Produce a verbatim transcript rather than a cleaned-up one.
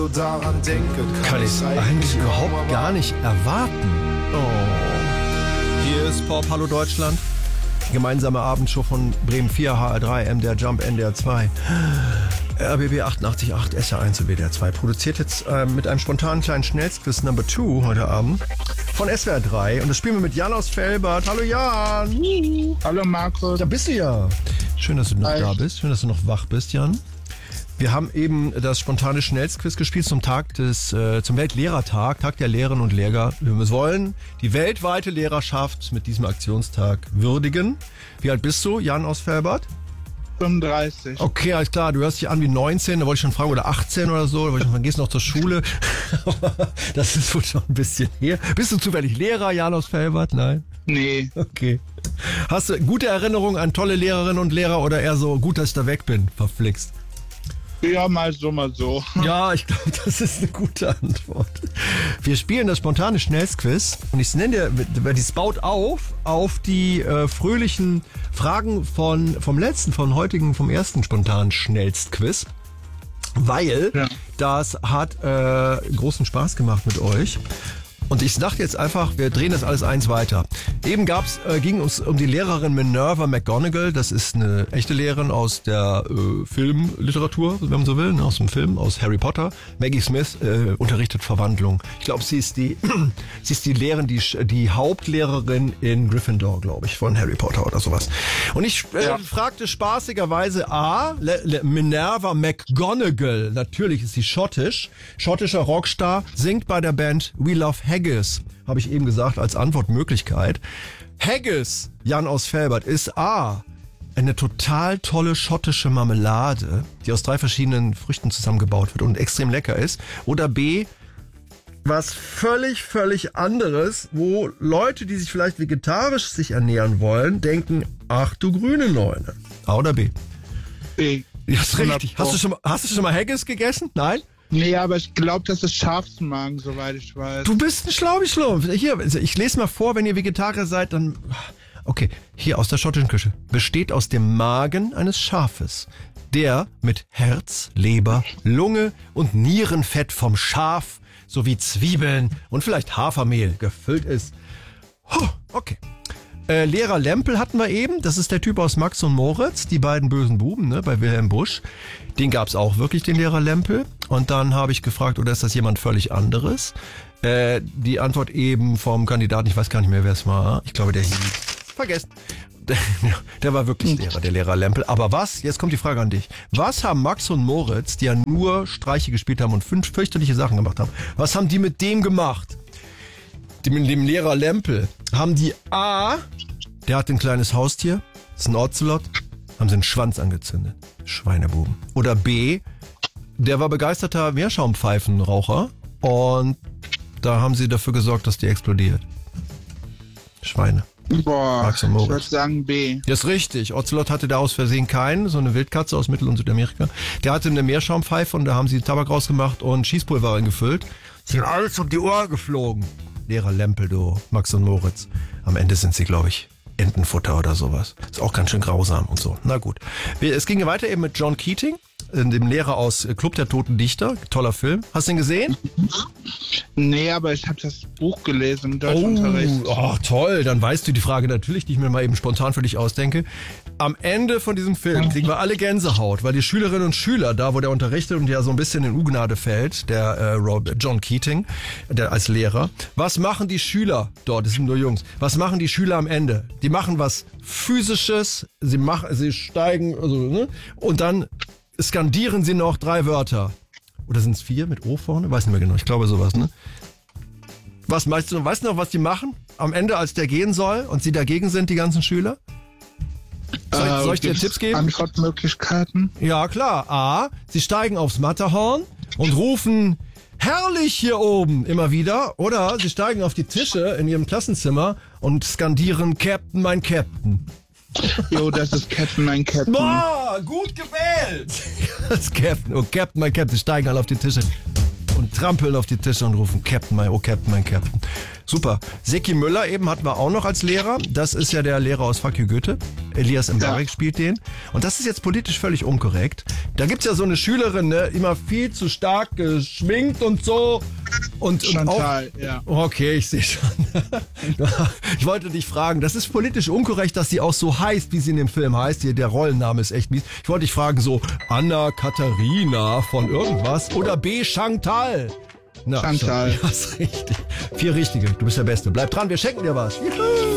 daran denken, kann ich eigentlich überhaupt gar nicht erwarten. Oh. Hier ist Pop, Hallo Deutschland. Die gemeinsame Abendshow von Bremen vier, H R drei, M D R Jump, N D R zwei, R B B achtundachtzig Komma acht, S R eins und W D R zwei. Produziert jetzt äh, mit einem spontanen kleinen Schnellsquiz Number zwei heute Abend von S W R drei. Und das spielen wir mit Jan aus Velbert. Hallo Jan. Uh. Hallo Markus. Da bist du ja. Schön, dass du noch Hi. da bist. Schön, dass du noch wach bist, Jan. Wir haben eben das spontane Schnellsquiz gespielt zum Tag des, äh, zum Weltlehrertag, Tag der Lehrerinnen und Lehrer. Wir wollen die weltweite Lehrerschaft mit diesem Aktionstag würdigen. Wie alt bist du, Jan aus Velbert? fünfunddreißig. Okay, alles klar. Du hörst dich an wie neunzehn. Da wollte ich schon fragen, oder achtzehn oder so. Da wollte ich schon fragen, gehst du noch zur Schule? Das ist wohl schon ein bisschen her. Bist du zufällig Lehrer, Jan aus Velbert? Nein? Nee. Okay. Hast du gute Erinnerungen an tolle Lehrerinnen und Lehrer oder eher so gut, dass ich da weg bin? Verflixt. Ja, mal so, mal so. Ja, ich glaube, das ist eine gute Antwort. Wir spielen das spontane Schnellsquiz und ich nenne dir, die baut auf auf die äh, fröhlichen Fragen von vom letzten, vom heutigen, vom ersten spontanen Schnellstquiz, weil ja. das hat äh, großen Spaß gemacht mit euch. Und ich dachte jetzt einfach, wir drehen das alles eins weiter. Eben gab's, äh, ging es um die Lehrerin Minerva McGonagall. Das ist eine echte Lehrerin aus der äh, Filmliteratur, wenn man so will, ne, aus dem Film, aus Harry Potter. Maggie Smith äh, unterrichtet Verwandlung. Ich glaube, sie ist die, sie ist die Lehrerin, die, die Hauptlehrerin in Gryffindor, glaube ich, von Harry Potter oder sowas. Und ich äh, ja. fragte spaßigerweise A, Le, Le, Minerva McGonagall. Natürlich ist sie schottisch. Schottischer Rockstar, singt bei der Band We Love Haggis. Haggis, habe ich eben gesagt, als Antwortmöglichkeit. Haggis, Jan aus Velbert, ist A, eine total tolle schottische Marmelade, die aus drei verschiedenen Früchten zusammengebaut wird und extrem lecker ist. Oder B, was völlig, völlig anderes, wo Leute, die sich vielleicht vegetarisch sich ernähren wollen, denken, ach du grüne Neune. A oder B? B. Ja, ist richtig. Hast du schon mal, hast du schon mal Haggis gegessen? Nein? Nee, aber ich glaube, das ist Schafsmagen, soweit ich weiß. Du bist ein Schlaubi-Schlumpf. Hier, ich lese mal vor, wenn ihr Vegetarier seid, dann... Okay, hier aus der schottischen Küche. Besteht aus dem Magen eines Schafes, der mit Herz, Leber, Lunge und Nierenfett vom Schaf sowie Zwiebeln und vielleicht Hafermehl gefüllt ist. Huh, okay. Äh, Lehrer Lempel hatten wir eben. Das ist der Typ aus Max und Moritz, die beiden bösen Buben, ne, bei Wilhelm Busch. Den gab's auch wirklich, den Lehrer Lempel. Und dann habe ich gefragt, oder ist das jemand völlig anderes? Äh, die Antwort eben vom Kandidaten, ich weiß gar nicht mehr, wer es war. Ich glaube, der hieß... Vergessen. Der, der war wirklich Lehrer, der Lehrer Lempel. Aber was? Jetzt kommt die Frage an dich. Was haben Max und Moritz, die ja nur Streiche gespielt haben und fünf fürchterliche Sachen gemacht haben, was haben die mit dem gemacht? Die, mit dem Lehrer Lempel. Haben die A, der hat ein kleines Haustier, das ist ein Ocelot, haben sie einen Schwanz angezündet. Schweinebuben. Oder B, der war begeisterter Meerschaumpfeifenraucher und da haben sie dafür gesorgt, dass die explodiert. Schweine. Boah, Max und ich Moritz. würde sagen B. Das ist richtig. Ocelot hatte da aus Versehen keinen, so eine Wildkatze aus Mittel- und Südamerika. Der hatte eine Meerschaumpfeife und da haben sie Tabak rausgemacht und Schießpulver reingefüllt. Sind alles um die Ohren geflogen. Lehrer Lempel, du, Max und Moritz. Am Ende sind sie, glaube ich, Entenfutter oder sowas. Ist auch ganz schön grausam und so. Na gut. Es ging weiter eben mit John Keating, dem Lehrer aus Club der Toten Dichter. Toller Film. Hast du ihn gesehen? Nee, aber ich habe das Buch gelesen im Deutschunterricht. Oh, oh, toll. Dann weißt du die Frage natürlich, die ich mir mal eben spontan für dich ausdenke. Am Ende von diesem Film kriegen wir alle Gänsehaut, weil die Schülerinnen und Schüler, da wo der unterrichtet und ja so ein bisschen in Ungnade fällt, der äh, Rob, John Keating, der als Lehrer. Was machen die Schüler dort? Das sind nur Jungs. Was machen die Schüler am Ende? Die machen was Physisches. Sie machen, sie steigen, also, ne? Und dann skandieren sie noch drei Wörter. Oder sind es vier mit O vorne? Weiß nicht mehr genau. Ich glaube sowas, ne? Was meinst du? Weißt du noch, was die machen? Am Ende, als der gehen soll und sie dagegen sind, die ganzen Schüler? Soll, äh, soll ich dir Tipps geben? Antwortmöglichkeiten? Ja, klar. A, sie steigen aufs Matterhorn und rufen herrlich hier oben immer wieder. Oder sie steigen auf die Tische in ihrem Klassenzimmer und skandieren Captain, mein Captain. Jo, das ist Captain, mein Captain. Boah, gut gewählt. Das ist Captain. Oh, Captain, mein Captain. Sie steigen alle auf die Tische und trampeln auf die Tische und rufen Captain, mein, oh Captain, mein Captain. Super. Seki Müller eben hatten wir auch noch als Lehrer. Das ist ja der Lehrer aus Fuck you Goethe. Elias Mbarek ja. spielt den. Und das ist jetzt politisch völlig unkorrekt. Da gibt's ja so eine Schülerin, ne, immer viel zu stark geschminkt und so. Und, Chantal, und auch, ja. Okay, ich sehe schon. Ich wollte dich fragen, das ist politisch unkorrekt, dass sie auch so heißt, wie sie in dem Film heißt. Hier, der Rollenname ist echt mies. Ich wollte dich fragen, so Anna Katharina von irgendwas oder B. Chantal. Na, Chantal. Ja, ist richtig. Vier Richtige. Du bist der Beste. Bleib dran, wir schenken dir was. Juhu.